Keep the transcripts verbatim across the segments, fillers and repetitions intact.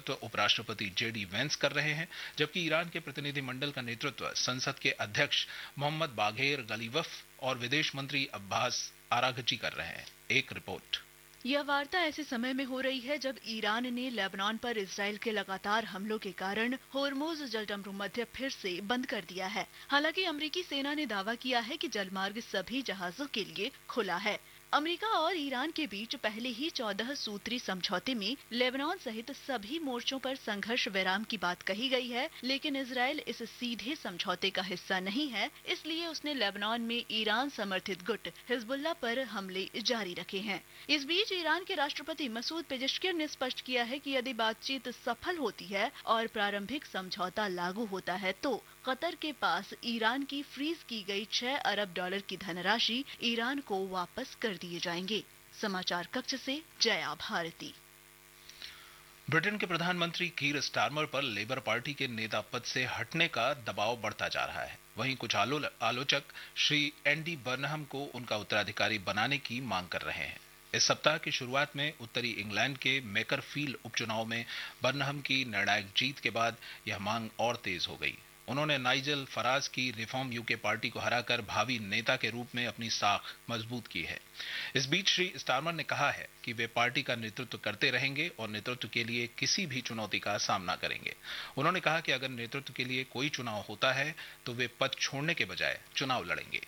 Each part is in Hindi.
उपराष्ट्रपति जेडी वेंस कर रहे हैं, जबकि ईरान के प्रतिनिधिमंडल का नेतृत्व संसद के अध्यक्ष मोहम्मद बाघेर गलीवफ और विदेश मंत्री अब्बास आरागची कर रहे हैं। एक रिपोर्ट। यह वार्ता ऐसे समय में हो रही है जब ईरान ने लेबनान पर इजराइल के लगातार हमलों के कारण होर्मुज जलसंधि मध्य फिर से बंद कर दिया है। हालांकि अमेरिकी सेना ने दावा किया है कि जलमार्ग सभी जहाजों के लिए खुला है। अमेरिका और ईरान के बीच पहले ही चौदह सूत्री समझौते में लेबनान सहित सभी मोर्चों पर संघर्ष विराम की बात कही गई है, लेकिन इजराइल इस सीधे समझौते का हिस्सा नहीं है, इसलिए उसने लेबनान में ईरान समर्थित गुट हिजबुल्लाह पर हमले जारी रखे हैं। इस बीच ईरान के राष्ट्रपति मसूद पेजेश्कियान ने स्पष्ट किया है कि यदि बातचीत सफल होती है और प्रारंभिक समझौता लागू होता है तो कतर के पास ईरान की फ्रीज की गई छह अरब डॉलर की धनराशि ईरान को वापस कर दिए जाएंगे। समाचार कक्ष से जया भारती। ब्रिटेन के प्रधानमंत्री कीर स्टारमर पर लेबर पार्टी के नेता पद से हटने का दबाव बढ़ता जा रहा है। वहीं कुछ आलो, आलोचक श्री एंडी बर्नहम को उनका उत्तराधिकारी बनाने की मांग कर रहे हैं। इस सप्ताह की शुरुआत में उत्तरी इंग्लैंड के मेकरफील्ड उपचुनाव में बर्नहम की निर्णायक जीत के बाद यह मांग और तेज हो गई। उन्होंने नाइजल फराज की रिफॉर्म यूके पार्टी को हराकर भावी नेता के रूप में अपनी साख मजबूत की है। इस बीच श्री स्टारमर ने कहा है कि वे पार्टी का नेतृत्व करते रहेंगे और नेतृत्व के लिए किसी भी चुनौती का सामना करेंगे। उन्होंने कहा कि अगर नेतृत्व के लिए कोई चुनाव होता है तो वे पद छोड़ने के बजाय चुनाव लड़ेंगे।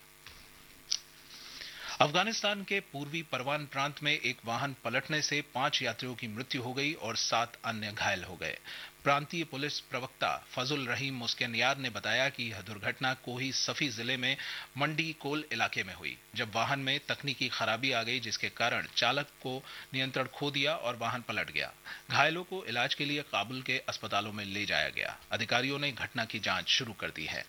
अफगानिस्तान के पूर्वी परवान प्रांत में एक वाहन पलटने से पांच यात्रियों की मृत्यु हो गई और सात अन्य घायल हो गए। प्रांतीय पुलिस प्रवक्ता फजुल रहीम मुस्केनियार ने बताया कि यह दुर्घटना कोही सफी जिले में मंडी कोल इलाके में हुई, जब वाहन में तकनीकी खराबी आ गई, जिसके कारण चालक को नियंत्रण खो दिया और वाहन पलट गया। घायलों को इलाज के लिए काबुल के अस्पतालों में ले जाया गया। अधिकारियों ने घटना की जांच शुरू कर दी है।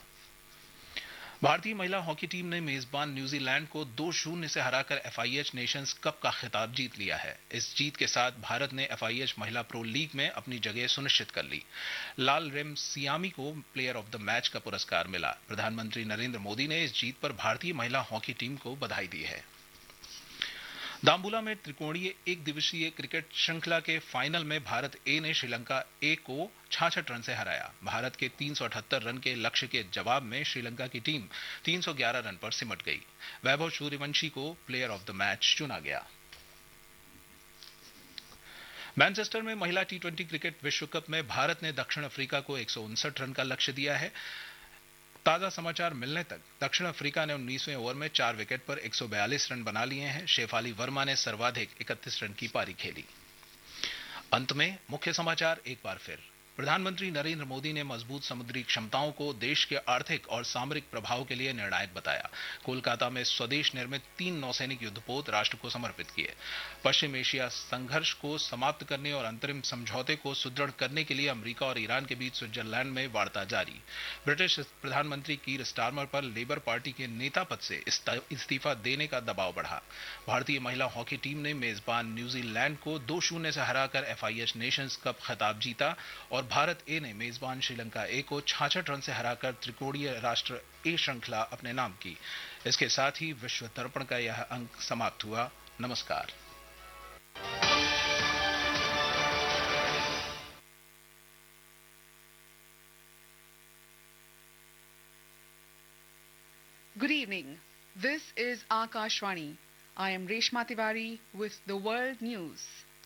भारतीय महिला हॉकी टीम ने मेजबान न्यूजीलैंड को दो शून्य से हराकर एफआईएच नेशंस कप का खिताब जीत लिया है। इस जीत के साथ भारत ने एफआईएच महिला प्रो लीग में अपनी जगह सुनिश्चित कर ली। लाल रेम सियामी को प्लेयर ऑफ द मैच का पुरस्कार मिला। प्रधानमंत्री नरेंद्र मोदी ने इस जीत पर भारतीय महिला हॉकी टीम को बधाई दी है। दाम्बुला में त्रिकोणीय एक दिवसीय क्रिकेट श्रृंखला के फाइनल में भारत ए ने श्रीलंका ए को छियासठ रन से हराया। भारत के तीन सौ अठहत्तर रन के लक्ष्य के जवाब में श्रीलंका की टीम तीन सौ ग्यारह रन पर सिमट गई। वैभव सूर्यवंशी को प्लेयर ऑफ द मैच चुना गया। मैनचेस्टर में महिला टी ट्वेंटी क्रिकेट विश्व कप में भारत ने दक्षिण अफ्रीका को एक सौ उनसठ रन का लक्ष्य दिया है। ताजा समाचार मिलने तक दक्षिण अफ्रीका ने उन्नीसवें ओवर में चार विकेट पर एक सौ बयालीस रन बना लिए हैं। शेफाली वर्मा ने सर्वाधिक इकतीस रन की पारी खेली। अंत में मुख्य समाचार एक बार फिर। प्रधानमंत्री नरेंद्र मोदी ने मजबूत समुद्री क्षमताओं को देश के आर्थिक और सामरिक प्रभाव के लिए निर्णायक बताया। कोलकाता में स्वदेश निर्मित तीन नौसैनिक युद्धपोत राष्ट्र को समर्पित किए। पश्चिम एशिया संघर्ष को समाप्त करने और अंतरिम समझौते को सुदृढ़ करने के लिए अमेरिका और ईरान के बीच स्विट्जरलैंड में वार्ता जारी। ब्रिटिश प्रधानमंत्री कीर स्टारमर पर लेबर पार्टी के नेता पद से इस्तीफा देने का दबाव बढ़ा। भारतीय महिला हॉकी टीम ने मेजबान न्यूजीलैंड को दो शून्य से हराकर एफआईएच नेशंस कप खिताब जीता और भारत ए ने मेजबान श्रीलंका ए को छियासठ रन से हराकर त्रिकोणीय राष्ट्र ए श्रृंखला अपने नाम की। इसके साथ ही विश्व दर्पण का यह अंक समाप्त हुआ। नमस्कार। Good evening. This is Akashvani. I am Reshma Tiwari with the World News.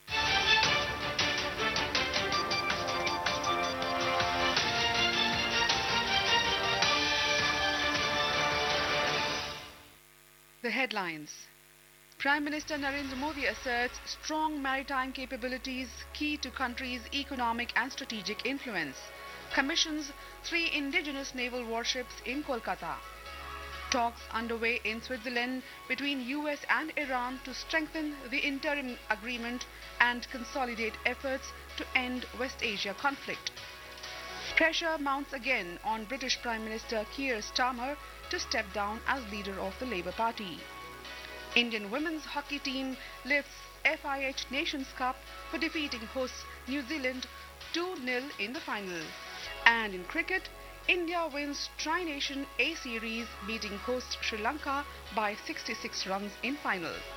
The headlines. Prime Minister Narendra Modi asserts strong maritime capabilities key to country's economic and strategic influence. Commissions three indigenous naval warships in Kolkata. Talks underway in Switzerland between U S and Iran to strengthen the interim agreement and consolidate efforts to end West Asia conflict. Pressure mounts again on British Prime Minister Keir Starmer to step down as leader of the Labour Party. Indian women's hockey team lifts F I H Nations Cup for defeating hosts New Zealand two nil in the final. And in cricket, India wins Tri-Nation A Series, beating host Sri Lanka by sixty-six runs in final.